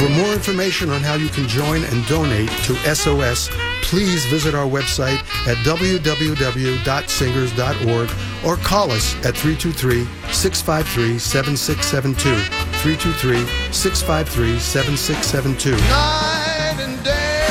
For more information on how you can join and donate to SOS, please visit our website at www.singers.org or call us at 323-653-7672. 323-653-7672. Night and day.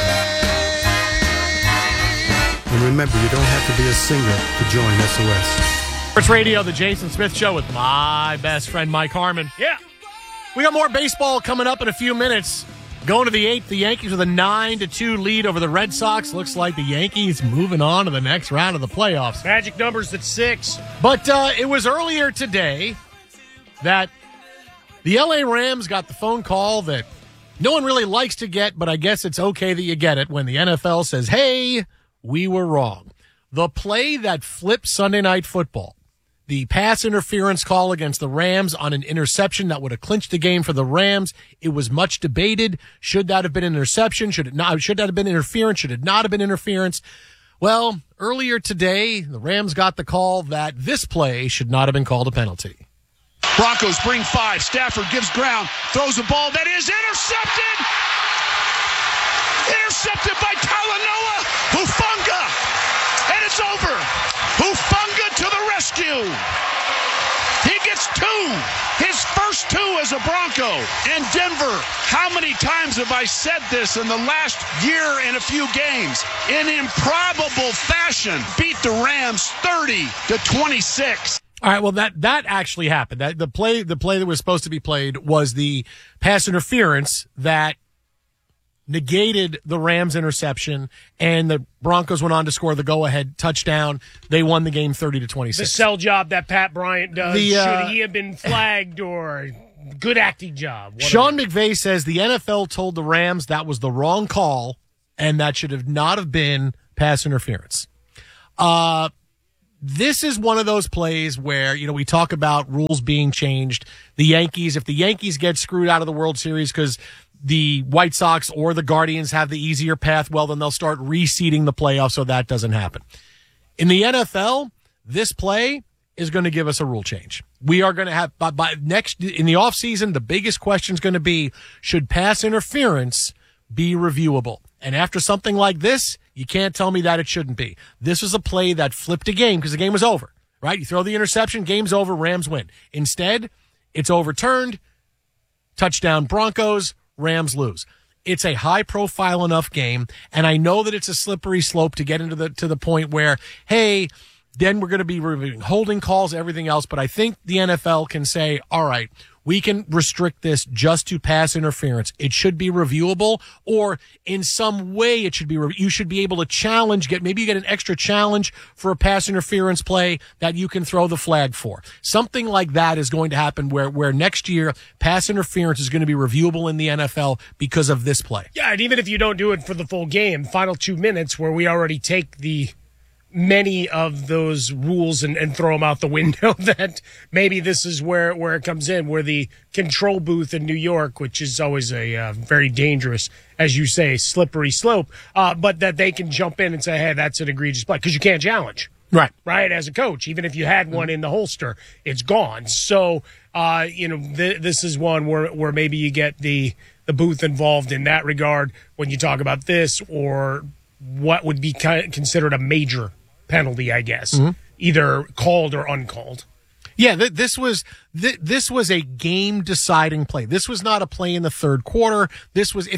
And remember, you don't have to be a singer to join SOS. Sports Radio, the Jason Smith Show with my best friend, Mike Harmon. Yeah. We got more baseball coming up in a few minutes. Going to the 8th, the Yankees with a 9-2 lead over the Red Sox. Looks like the Yankees moving on to the next round of the playoffs. Magic numbers at 6. But it was earlier today that the LA Rams got the phone call that no one really likes to get, but I guess it's okay that you get it when the NFL says, hey, we were wrong. The play that flipped Sunday Night Football, the pass interference call against the Rams on an interception that would have clinched the game for the Rams. It was much debated. Should that have been an interception? Should that have been interference? Should it not have been interference? Well, earlier today, the Rams got the call that this play should not have been called a penalty. Broncos bring 5. Stafford gives ground, throws a ball that is intercepted. Intercepted by Talanoa Hufanga. And it's over. Hufanga to the rescue. He gets 2. His first 2 as a Bronco. And Denver, how many times have I said this in the last year and a few games? In improbable fashion, beat the Rams 30-26. All right, well, that actually happened. The play that was supposed to be played was the pass interference that negated the Rams interception, and the Broncos went on to score the go-ahead touchdown. They won the game 30-26. The sell job that Pat Bryant does. Should he have been flagged or good acting job? Sean McVay says the NFL told the Rams that was the wrong call, and that should have not have been pass interference. This is one of those plays where, we talk about rules being changed. If the Yankees get screwed out of the World Series because the White Sox or the Guardians have the easier path, well, then they'll start reseeding the playoffs so that doesn't happen. In the NFL, this play is going to give us a rule change. We are going to have, by next, in the offseason, the biggest question is going to be, should pass interference be reviewable? And after something like this, you can't tell me that it shouldn't be. This was a play that flipped a game because the game was over, right? You throw the interception, game's over, Rams win. Instead, it's overturned, touchdown Broncos, Rams lose. It's a high-profile enough game, and I know that it's a slippery slope to get into to the point where, hey, then we're going to be reviewing holding calls, everything else, but I think the NFL can say, all right, we can restrict this just to pass interference. It should be reviewable, or in some way it should be. You should be able to challenge. Maybe you get an extra challenge for a pass interference play that you can throw the flag for. Something like that is going to happen where next year pass interference is going to be reviewable in the NFL because of this play. Yeah, and even if you don't do it for the full game, final 2 minutes where we already take many of those rules and throw them out the window, that maybe this is where it comes in, where the control booth in New York, which is always a very dangerous, as you say, slippery slope, but that they can jump in and say, hey, that's an egregious play, because you can't challenge. Right, as a coach. Even if you had one in the holster, it's gone. So, this is one where maybe you get the booth involved in that regard when you talk about this, or what would be considered a major penalty, I guess, either called or uncalled. Yeah, this was a game-deciding play. This was not a play in the third quarter. This would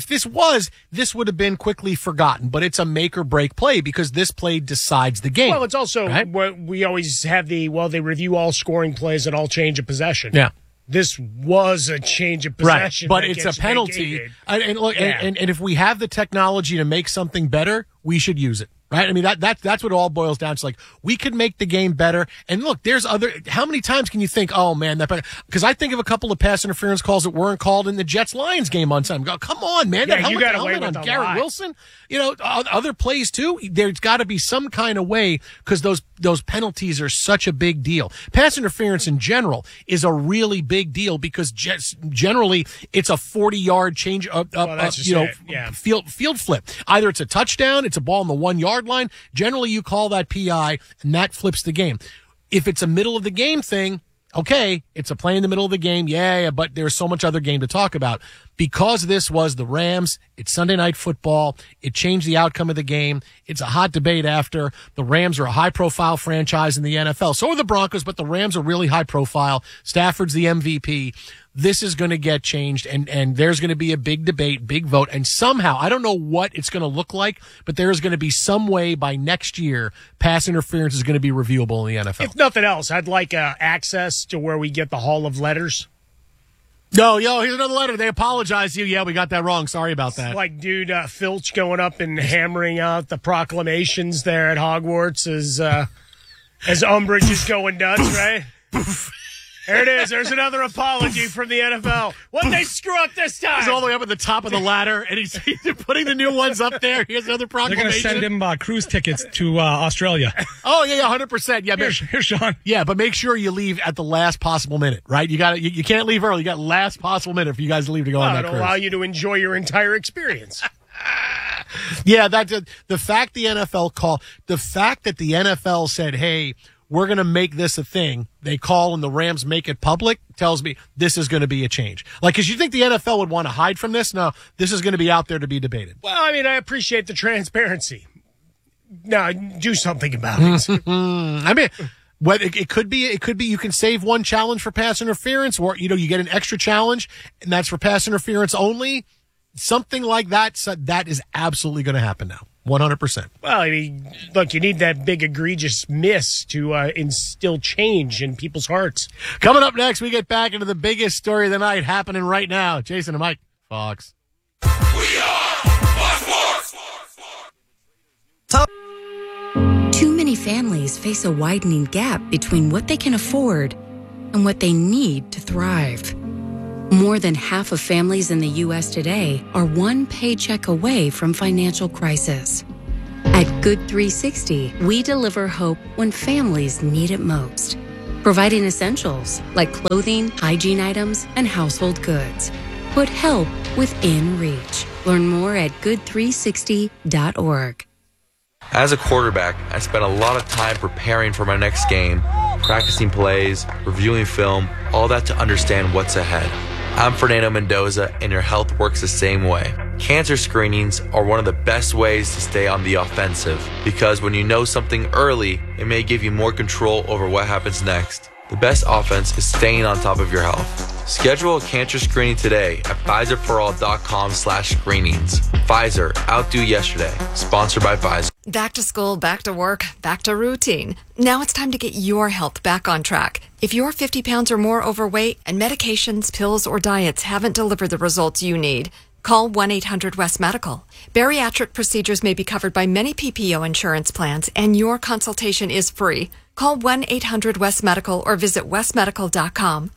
have been quickly forgotten. But it's a make-or-break play because this play decides the game. Well, it's also what we always have they review all scoring plays and all change of possession. Yeah. This was a change of possession. Right, but it's a penalty. And if we have the technology to make something better, we should use it. Right? I mean, that's what it all boils down to. Like, we could make the game better. And look, how many times can you think, oh man, because I think of a couple of pass interference calls that weren't called in the Jets-Lions game on Sunday. Go, come on, man. Yeah, you got away with on Garrett Wilson. Other plays too. There's got to be some kind of way, because those penalties are such a big deal. Pass interference in general is a really big deal because generally it's a 40-yard change field flip. Either it's a touchdown, it's a ball on the 1-yard line. Generally, you call that PI, and that flips the game. If it's a middle of the game thing, okay, it's a play in the middle of the game, but there's so much other game to talk about. because this was the Rams, it's Sunday Night Football, it changed the outcome of the game. It's a hot debate after. The Rams are a high-profile franchise in the NFL. So are the Broncos, but the Rams are really high-profile. Stafford's the MVP. This is going to get changed, and there's going to be a big debate, big vote, and somehow, I don't know what it's going to look like, but there is going to be some way by next year pass interference is going to be reviewable in the NFL. If nothing else, I'd like access to where we get the Hall of Letters. No, here's another letter. They apologize to you. Yeah, we got that wrong. Sorry about that. It's like, dude, Filch going up and hammering out the proclamations there at Hogwarts as Umbridge is going nuts, right? There it is. There's another apology from the NFL. What'd they screw up this time? He's all the way up at the top of the ladder, and he's putting the new ones up there. Here's another proclamation. They're going to send him cruise tickets to Australia. Oh, yeah, 100%. Yeah, Here's Sean. Yeah, but make sure you leave at the last possible minute, right? You can't leave early. You got last possible minute for you guys to leave to go on that cruise. It'll allow you to enjoy your entire experience. Yeah, the fact the fact that the NFL said, hey, we're going to make this a thing, they call and the Rams make it public, tells me this is going to be a change. Like, because you think the NFL would want to hide from this? No, this is going to be out there to be debated. Well, I mean, I appreciate the transparency. Now, do something about it. I mean, it could be you can save one challenge for pass interference, or, you get an extra challenge, and that's for pass interference only. Something like that. So that is absolutely going to happen now. 100%. Well, I mean, look, you need that big egregious miss to instill change in people's hearts. Coming up next, we get back into the biggest story of the night happening right now. Jason and Mike, Fox. We are Fox Sports. Too many families face a widening gap between what they can afford and what they need to thrive. More than half of families in the U.S. today are one paycheck away from financial crisis. At Good 360, we deliver hope when families need it most, providing essentials like clothing, hygiene items, and household goods. Put help within reach. Learn more at good360.org. As a quarterback, I spent a lot of time preparing for my next game, practicing plays, reviewing film, all that to understand what's ahead. I'm Fernando Mendoza, and your health works the same way. Cancer screenings are one of the best ways to stay on the offensive, because when you know something early, it may give you more control over what happens next. The best offense is staying on top of your health. Schedule a cancer screening today at PfizerForAll.com/screenings. Pfizer, outdo yesterday. Sponsored by Pfizer. Back to school, back to work, back to routine. Now it's time to get your health back on track. If you're 50 pounds or more overweight and medications, pills, or diets haven't delivered the results you need, call 1-800-WEST-MEDICAL. Bariatric procedures may be covered by many PPO insurance plans, and your consultation is free. Call 1-800-WEST-MEDICAL or visit westmedical.com.